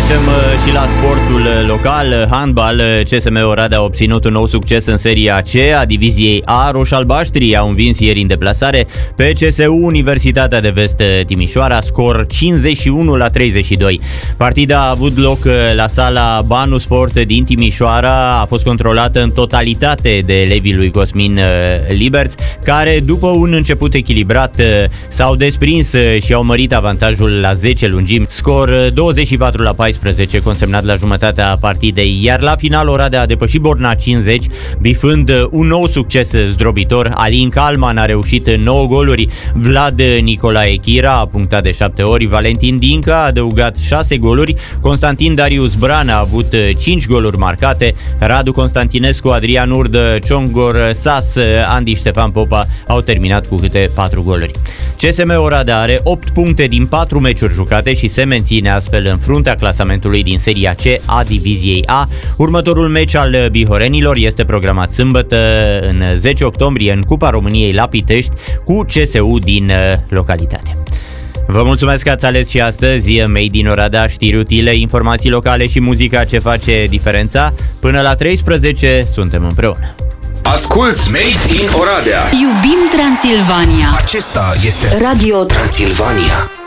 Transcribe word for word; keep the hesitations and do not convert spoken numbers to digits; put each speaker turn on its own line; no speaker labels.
Trecem și la sportul local, handbal. C S M Oradea a obținut un nou succes în seria C a diviziei A. Roșalbaștrii au învins ieri în deplasare pe C S U Universitatea de Vest Timișoara, scor cincizeci și unu la treizeci și doi. Partida a avut loc la sala Banu Sport din Timișoara, a fost controlată în totalitate de elevii lui Cosmin Liberț, care după un început echilibrat s-au desprins și au mărit avantajul la zece lungimi, scor douăzeci și patru la paisprezece consemnat la jumătatea partidei, iar la final Oradea a depășit Borna cincizeci, bifând un nou succes zdrobitor. Alin Calman a reușit nouă goluri, Vlad Nicolae Chira a punctat de șapte ori, Valentin Dinca a adăugat șase goluri, Constantin Darius Bran a avut cinci goluri marcate, Radu Constantinescu, Adrian Urdă, Ciongor Sas, Andy Ștefan Popa au terminat cu câte patru goluri. C S M Oradea are opt puncte din patru meciuri jucate și se menține astfel în fruntea clasamentului din seria C a diviziei A. Următorul meci al bihorenilor este programat sâmbătă, în zece octombrie, în Cupa României la Pitești, cu C S U din localitate. Vă mulțumesc că ați ales și astăzi Made in Oradea, știri utile, informații locale și muzica ce face diferența. Până la treisprezece suntem împreună.
Asculți Made in Oradea.
Iubim Transilvania.
Acesta este Radio Transilvania.